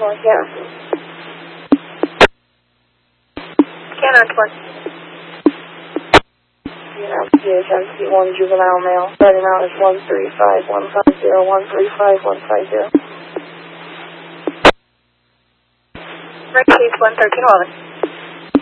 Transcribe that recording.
North, yeah. Canine 20. PHMC1 juvenile male. Starting out is 135150, 135150. Right, case 11311.